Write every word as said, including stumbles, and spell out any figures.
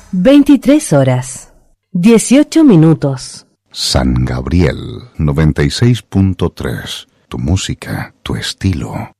veintitrés horas, dieciocho minutos. San Gabriel noventa y seis punto tres. Tu música, tu estilo.